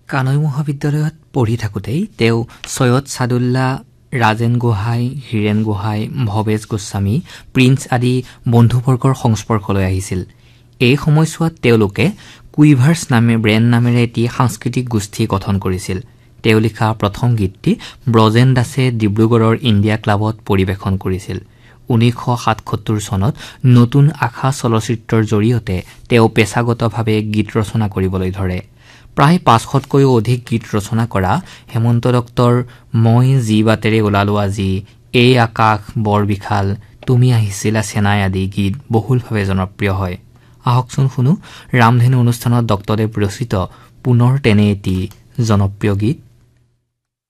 কানৈ মহাবিদ্যালয়ত পঢ়ি থাকোঁতেই তেওঁ সৈয়দ সাদুল্লাহ, ৰাজেন গোহাঁই, হীৰেণ গোহাঁই, ভৱেশ গোস্বামী, প্ৰিন্স আদি বন্ধুবৰ্গৰ সংস্পৰ্শলৈ আহিছিল। এই সময়ছোৱাত তেওঁলোকে কুইভাৰ্ছ ব্ৰেণ্ড নামেৰে এটি সাংস্কৃতিক গোষ্ঠী গঠন কৰিছিল। তেওঁ লিখা প্ৰথম গীতটি ব্ৰজেন দাসে ডিব্ৰুগড়ৰ ইণ্ডিয়া ক্লাবত পৰিৱেশন কৰিছিল। 1977 চনত নতুন আশা চলচ্চিত্ৰৰ জৰিয়তে তেওঁ পেছাগতভাৱে গীত ৰচনা কৰিবলৈ ধৰে। প্ৰায় 500তকৈও অধিক গীত ৰচনা কৰা হেমন্ত দত্তৰ মই যি বাটেৰে ওলালো আজি, এই আকাশ বৰ বিশাল, তুমি আহিছিলা চেনাই আদি গীত বহুলভাৱে জনপ্ৰিয় হয়। আহকচোন শুনো ৰামধেনু অনুষ্ঠানত ডক্টৰদেৱ ৰচিত পুনৰ তেনে এটি জনপ্ৰিয় গীত।